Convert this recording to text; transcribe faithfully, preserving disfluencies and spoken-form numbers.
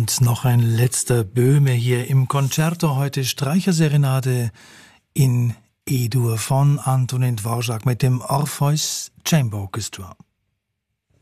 Und noch ein letzter Böhme hier im Concerto, heute Streicherserenade in E-Dur von Antonin Dvorak mit dem Orpheus Chamber Orchestra.